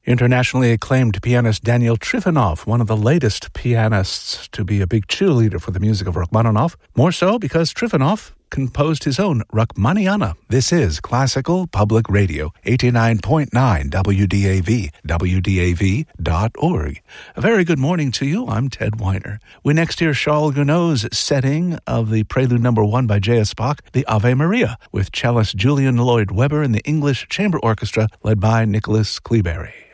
Internationally acclaimed pianist Daniel Trifonov, one of the latest pianists to be a big cheerleader for the music of Rachmaninoff, more so because Trifonov composed his own Rachmaninoff. This is Classical Public Radio, 89.9 WDAV, WDAV.org. A very good morning to you. I'm Ted Weiner. We next hear Charles Gounod's setting of the Prelude No. 1 by J.S. Bach, the Ave Maria, with cellist Julian Lloyd Webber and the English Chamber Orchestra led by Nicholas Cleberry.